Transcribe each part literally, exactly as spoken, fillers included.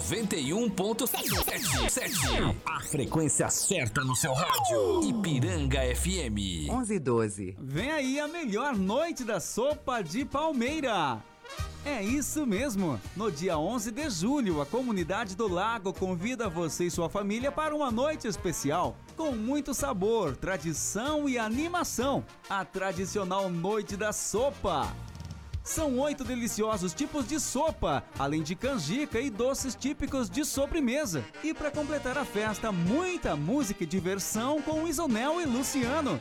noventa e um ponto sete. A frequência certa no seu rádio. Ipiranga F M. onze e doze. Vem aí a melhor noite da sopa de Palmeira. É isso mesmo! No dia onze de julho, a comunidade do Lago convida você e sua família para uma noite especial, com muito sabor, tradição e animação. A tradicional Noite da Sopa. São oito deliciosos tipos de sopa, além de canjica e doces típicos de sobremesa. E para completar a festa, muita música e diversão com Isonel e Luciano.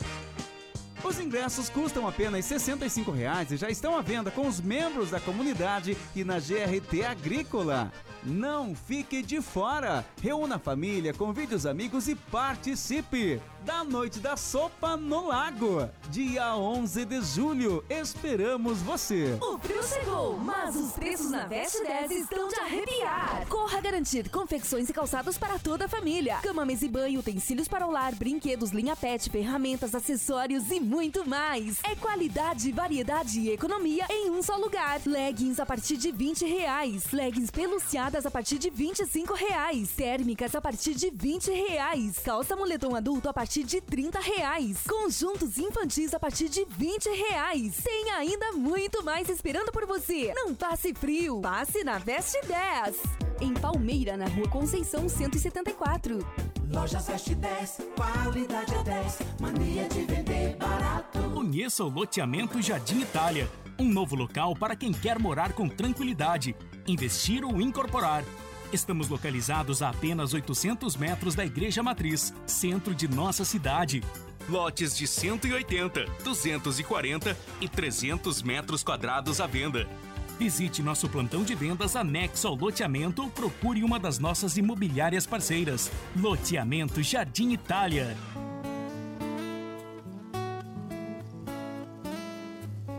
Os ingressos custam apenas sessenta e cinco reais e já estão à venda com os membros da comunidade e na G R T Agrícola. Não fique de fora! Reúna a família, convide os amigos e participe! Da Noite da Sopa no Lago, dia onze de julho. Esperamos você! O frio chegou, mas os preços na Veste dez estão de arrepiar. Corra garantir confecções e calçados para toda a família. Cama, mesa e banho, utensílios para o lar, brinquedos, linha pet, ferramentas, acessórios e muito mais. É qualidade, variedade e economia em um só lugar. Leggings a partir de vinte reais. Leggings peluciadas a partir de vinte e cinco reais. Térmicas a partir de vinte reais. Calça moletom adulto a partir de trinta reais. Conjuntos infantis a partir de vinte reais. Tem ainda muito mais esperando por você. Não passe frio, passe na Veste dez. Em Palmeira, na Rua Conceição cento e setenta e quatro. Lojas Veste dez, qualidade é dez, mania de vender barato. Conheça o loteamento Jardim Itália, um novo local para quem quer morar com tranquilidade, investir ou incorporar. Estamos localizados a apenas oitocentos metros da Igreja Matriz, centro de nossa cidade. Lotes de cento e oitenta, duzentos e quarenta e trezentos metros quadrados à venda. Visite nosso plantão de vendas anexo ao loteamento ou procure uma das nossas imobiliárias parceiras. Loteamento Jardim Itália.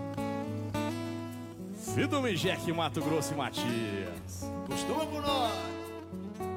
Fido Mijek, Mato Grosso e Matias. Costuma por nós.